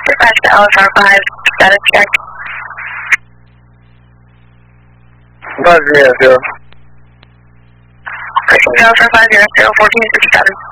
dispatch to LSR5, status check. 500. Pushing to LSR5, 014, status.